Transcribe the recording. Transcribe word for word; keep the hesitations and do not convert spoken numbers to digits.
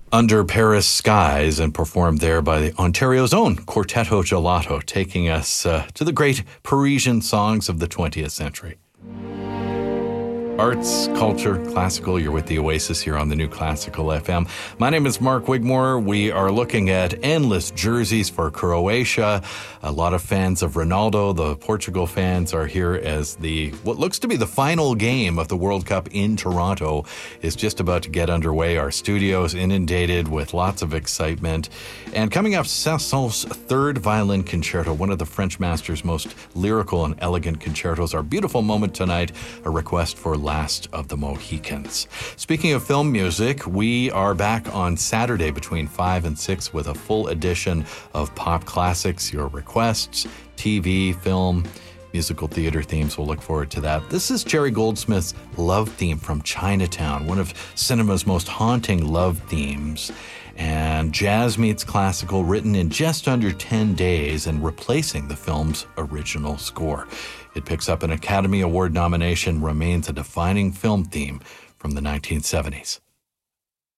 Under Paris Skies and performed there by Ontario's own Quartetto Gelato, taking us uh, to the great Parisian songs of the twentieth century. Arts, culture, classical, you're with the Oasis here on the New Classical F M. My name is Mark Wigmore. We are looking at endless jerseys for Croatia. A lot of fans of Ronaldo, the Portugal fans, are here as the what looks to be the final game of the World Cup in Toronto is just about to get underway. Our studio's inundated with lots of excitement. And coming up, Saint-Saëns' third violin concerto, one of the French master's most lyrical and elegant concertos. Our beautiful moment tonight, a request for Last of the Mohicans. Speaking of film music, we are back on Saturday between five and six with a full edition of pop classics, your requests, T V, film, musical theater themes. We'll look forward to that. This is Jerry Goldsmith's love theme from Chinatown, one of cinema's most haunting love themes. And jazz meets classical, written in just under ten days and replacing the film's original score. It picks up an Academy Award nomination, remains a defining film theme from the nineteen seventies.